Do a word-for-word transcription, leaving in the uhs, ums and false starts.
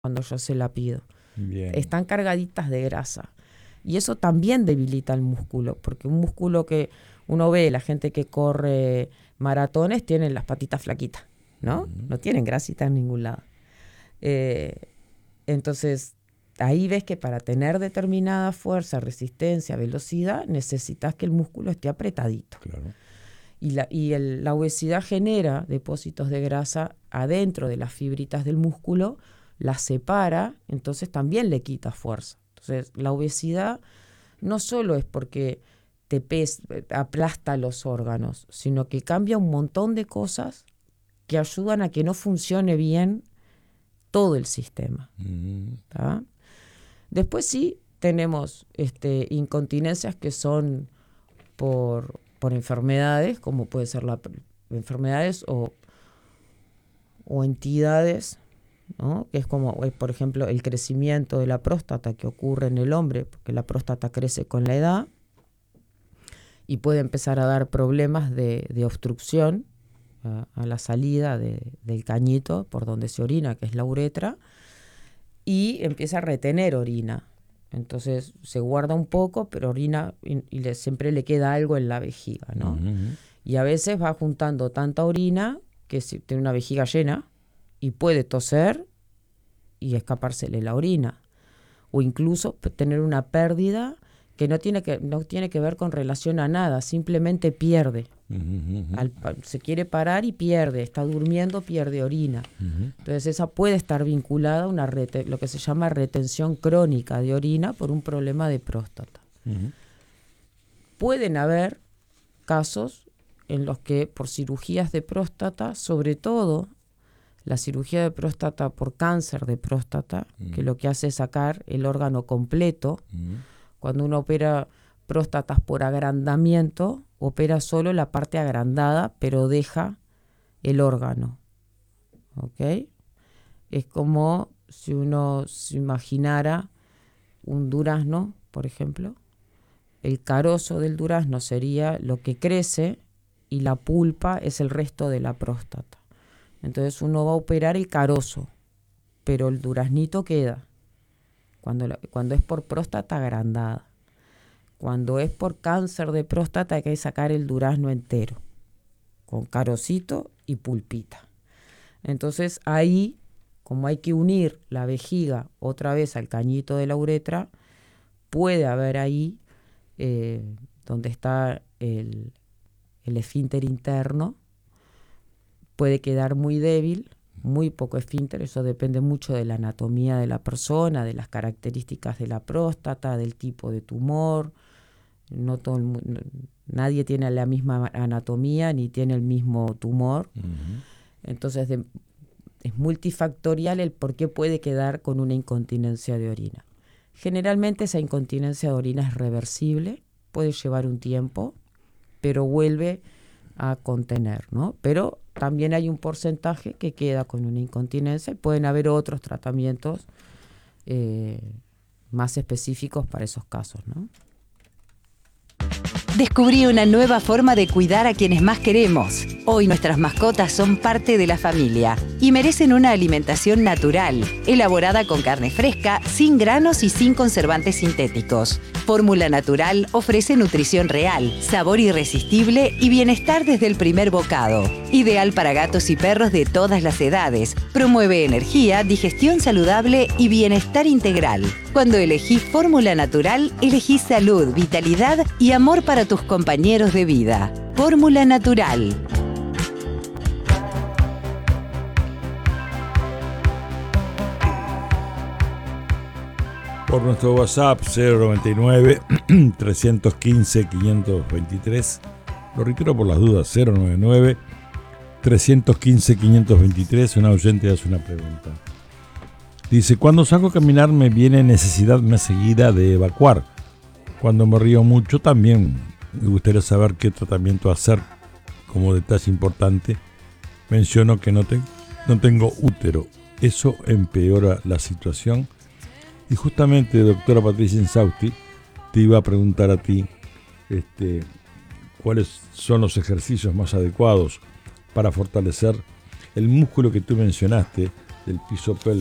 cuando yo se la pido. Bien. Están cargaditas de grasa. Y eso también debilita el músculo, porque un músculo que uno ve, la gente que corre maratones, tienen las patitas flaquitas, ¿no? Uh-huh. No tienen grasita en ningún lado. Eh, entonces, ahí ves que para tener determinada fuerza, resistencia, velocidad, necesitas que el músculo esté apretadito. Claro. Y, la, y el, la obesidad genera depósitos de grasa adentro de las fibritas del músculo, las separa, entonces también le quita fuerza. Entonces, la obesidad no solo es porque te pes, aplasta los órganos, sino que cambia un montón de cosas que ayudan a que no funcione bien todo el sistema. ¿Tá? Después sí tenemos este, incontinencias que son por, por enfermedades, como puede ser la enfermedades o, o entidades, ¿no? Que es como, por ejemplo, el crecimiento de la próstata que ocurre en el hombre, porque la próstata crece con la edad y puede empezar a dar problemas de, de obstrucción a, a la salida de, del cañito por donde se orina, que es la uretra, y empieza a retener orina. Entonces se guarda un poco, pero orina y, y le, siempre le queda algo en la vejiga, ¿no? Uh-huh. Y a veces va juntando tanta orina que si tiene una vejiga llena y puede toser y escapársele la orina. O incluso tener una pérdida que no tiene que, no tiene que ver con relación a nada, simplemente pierde. Uh-huh. Al, se quiere parar y pierde, está durmiendo, pierde orina. Uh-huh. Entonces esa puede estar vinculada a una rete, lo que se llama retención crónica de orina por un problema de próstata. Uh-huh. Pueden haber casos en los que por cirugías de próstata, sobre todo la cirugía de próstata por cáncer de próstata, uh-huh. que lo que hace es sacar el órgano completo. Uh-huh. Cuando uno opera próstatas por agrandamiento, opera solo la parte agrandada, pero deja el órgano. ¿Ok? Es como si uno se imaginara un durazno, por ejemplo. El carozo del durazno sería lo que crece y la pulpa es el resto de la próstata. Entonces uno va a operar el carozo, pero el duraznito queda. Cuando, la, cuando es por próstata agrandada. Cuando es por cáncer de próstata hay que sacar el durazno entero, con carocito y pulpita. Entonces ahí, como hay que unir la vejiga otra vez al cañito de la uretra, puede haber ahí, eh, donde está el, el esfínter interno, puede quedar muy débil, muy poco esfínter, eso depende mucho de la anatomía de la persona, de las características de la próstata, del tipo de tumor. No todo el, no, nadie tiene la misma anatomía ni tiene el mismo tumor. Uh-huh. Entonces de, es multifactorial el por qué puede quedar con una incontinencia de orina. Generalmente esa incontinencia de orina es reversible, puede llevar un tiempo, pero vuelve a contener, ¿no? Pero también hay un porcentaje que queda con una incontinencia y pueden haber otros tratamientos eh, más específicos para esos casos, ¿no? Descubrí una nueva forma de cuidar a quienes más queremos. Hoy nuestras mascotas son parte de la familia y merecen una alimentación natural, elaborada con carne fresca, sin granos y sin conservantes sintéticos. Fórmula Natural ofrece nutrición real, sabor irresistible y bienestar desde el primer bocado. Ideal para gatos y perros de todas las edades. Promueve energía, digestión saludable y bienestar integral. Cuando elegís Fórmula Natural, elegís salud, vitalidad y amor para tus compañeros de vida. Fórmula Natural. Por nuestro WhatsApp cero noventa y nueve, trescientos quince, quinientos veintitrés. Lo reitero por las dudas, cero noventa y nueve, trescientos quince, quinientos veintitrés. Una oyente hace una pregunta. Dice, cuando salgo a caminar me viene necesidad más seguida de evacuar. Cuando me río mucho también me gustaría saber qué tratamiento hacer. Como detalle importante, menciono que no, te, no tengo útero. ¿Eso empeora la situación? Y justamente, doctora Patricia Insausti, te iba a preguntar a ti este, cuáles son los ejercicios más adecuados para fortalecer el músculo que tú mencionaste del piso pélvico.